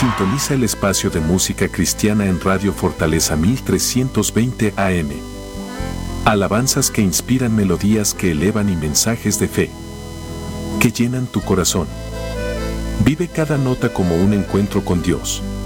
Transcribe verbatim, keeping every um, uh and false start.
Sintoniza el espacio de música cristiana en Radio Fortaleza mil trescientos veinte A M. Alabanzas que inspiran, melodías que elevan y mensajes de fe que llenan tu corazón. Vive cada nota como un encuentro con Dios.